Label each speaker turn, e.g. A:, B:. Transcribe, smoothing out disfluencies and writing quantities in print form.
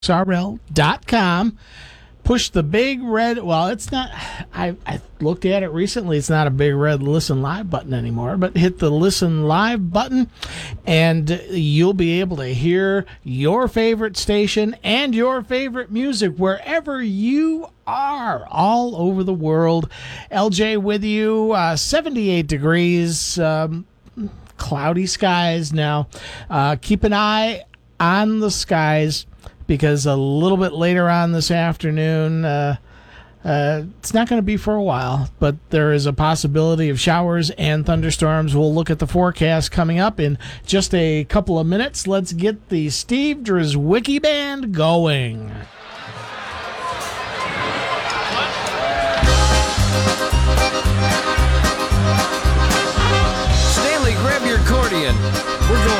A: KXRL.com. Push the big red, well, it's not, I looked at it recently, it's not a big red listen live button anymore, but hit the listen live button and you'll be able to hear your favorite station and your favorite music wherever you are all over the world. LJ with you, 78 degrees, cloudy skies now. Keep an eye on the skies, because a little bit later on this afternoon, it's not going to be for a while, but there is a possibility of showers and thunderstorms. We'll look at the forecast coming up in just a couple of minutes. Let's get the Steve Drzwicki Band going.
B: Stanley, grab your accordion. We're going